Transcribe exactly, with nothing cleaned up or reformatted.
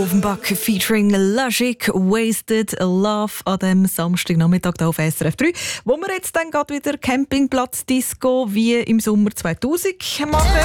Offenbach featuring Logic, Wasted Love an dem Samstagnachmittag hier auf S R F drei, wo wir jetzt dann gerade wieder Campingplatz-Disco wie im Sommer zweitausend machen.